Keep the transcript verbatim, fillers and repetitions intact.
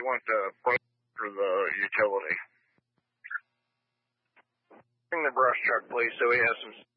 want the brush for the utility. Bring the brush truck, please, so we have some